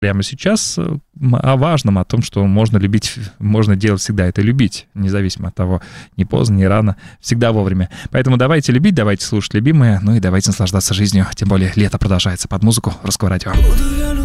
прямо сейчас о важном, о том, что можно любить, можно делать всегда это любить, независимо от того, не поздно, не рано, всегда вовремя. Поэтому давайте любить, давайте слушать любимые, ну и давайте наслаждаться жизнью, тем более лето продолжается под музыку Русского радио.